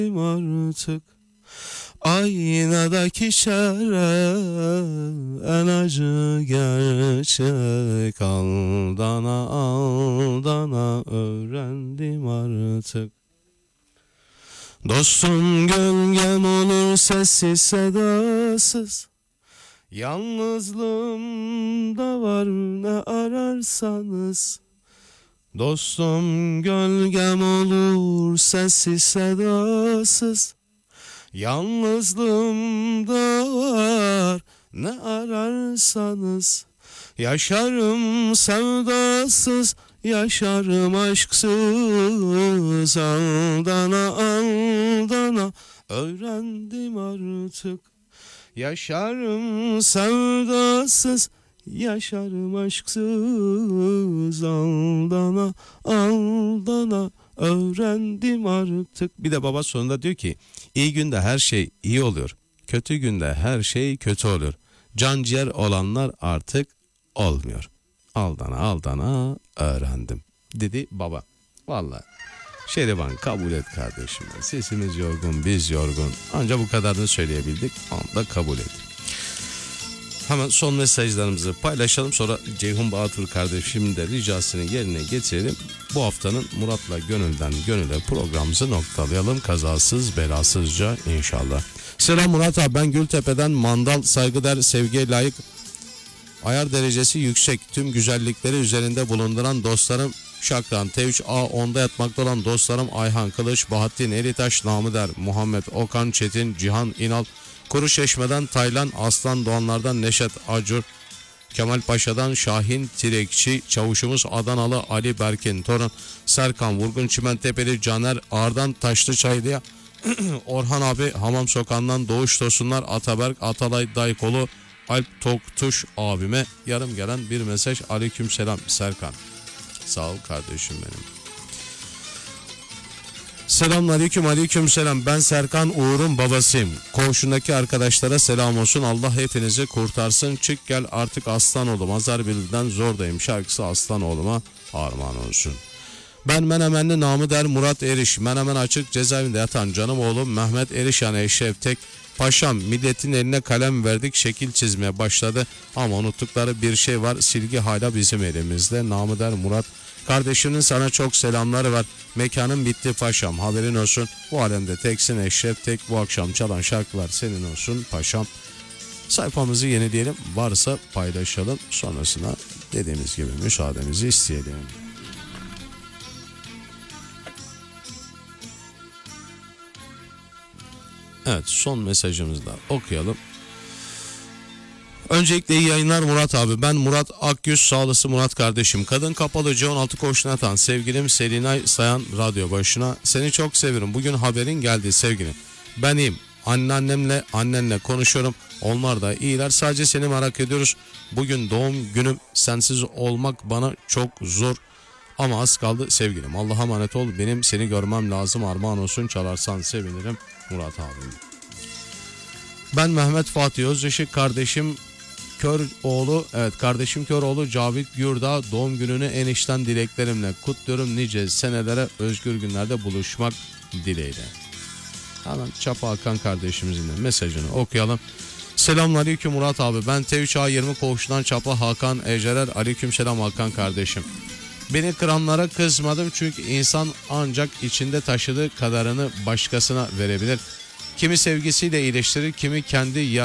artık. Aynadaki şere en acı gerçek, aldana aldana öğrendim artık. Dostum gölgem olur sessiz sedasız, yalnızlığımda var ne ararsanız. Dostum gölgem olur sessiz sedasız, yalnızlığımda var ne ararsanız. Yaşarım sevdasız, yaşarım aşksız, aldana aldana öğrendim artık. Yaşarım sevdasız, yaşarım aşksız, aldana aldana öğrendim artık. Bir de baba sonunda diyor ki, iyi günde her şey iyi oluyor, kötü günde her şey kötü oluyor. Can ciğer olanlar artık olmuyor. Aldana aldana öğrendim dedi baba. Vallahi Şehriban kabul et kardeşim. Sesimiz yorgun, biz yorgun. Ancak bu kadarını söyleyebildik. Onu da kabul et. Hemen son mesajlarımızı paylaşalım. Sonra Ceyhun Bahadır kardeşimin de ricasını yerine getirelim. Bu haftanın Murat'la Gönülden Gönüle programımızı noktalayalım. Kazasız belasızca inşallah. Selam Murat abi, ben Gültepe'den Mandal, saygıdeğer, sevgiye layık, ayar derecesi yüksek, tüm güzellikleri üzerinde bulunduran dostlarım Şakran, T3A10'da yatmakta olan dostlarım Ayhan Kılıç, Bahattin Elitaş, Namıder, Muhammed Okan Çetin, Cihan İnal, Kuruçeşme'den Taylan, Aslan Doğanlar'dan Neşet Acur, Kemal Paşa'dan Şahin Tirekçi, Çavuşumuz Adanalı Ali Berkin Torun, Serkan Vurgun Çimentepe'li Caner, Ağrı'dan Taşlıçaylı'ya Orhan abi, Hamam Sokağı'ndan Doğuş Tosunlar, Ataberk, Atalay Daykolu, Alp Toktuş abime yarım gelen bir mesaj. Aleykümselam Serkan. Sağ ol kardeşim benim. Selamünaleyküm, aleykümselam. Ben Serkan, Uğur'un babasıyım. Komşundaki arkadaşlara selam olsun. Allah hepinizi kurtarsın. Çık gel artık aslan oğlum. Azarbil'den Zordayım şarkısı aslan oğluma armağan olsun. Ben Menemenli Namıder Murat Eriş. Menemen açık cezaevinde yatan canım oğlum Mehmet Eriş yani Eşref Tek. Paşam, milletin eline kalem verdik, şekil çizmeye başladı ama unuttukları bir şey var, silgi hala bizim elimizde. Namıder Murat kardeşinin sana çok selamları var. Mekanın bitti paşam, haberin olsun. Bu alemde teksin Eşref Tek, bu akşam çalan şarkılar senin olsun paşam. Sayfamızı yenileyelim, varsa paylaşalım, sonrasına dediğimiz gibi müsaadenizi isteyelim. Evet, son mesajımızı da okuyalım. Öncelikle iyi yayınlar Murat abi. Ben Murat Akgüz, sağlısı Murat kardeşim. Kadın kapalı C16 koşuna atan sevgilim Selinay Sayan radyo başına. Seni çok seviyorum. Bugün haberin geldi sevgilim. Ben iyiyim. Annenle konuşuyorum. Onlar da iyiler. Sadece seni merak ediyoruz. Bugün doğum günüm. Sensiz olmak bana çok zor. Ama az kaldı sevgilim. Allah'a emanet ol. Benim seni görmem lazım. Armağan olsun. Çalarsan sevinirim Murat abim. Ben Mehmet Fatih Özışık, kardeşim Köroğlu, evet kardeşim Köroğlu Cavit Gürdağ doğum gününü en içten dileklerimle kutluyorum. Nice senelere özgür günlerde buluşmak dileğiyle. Hemen Çapa Hakan kardeşimizin de mesajını okuyalım. Selamünaleyküm Murat abi. Ben T3A20 koğuşundan Çapa Hakan Ecerer. Aleykümselam Hakan kardeşim. Beni kıranlara kızmadım çünkü insan ancak içinde taşıdığı kadarını başkasına verebilir. Kimi sevgisiyle iyileştirir, kimi kendi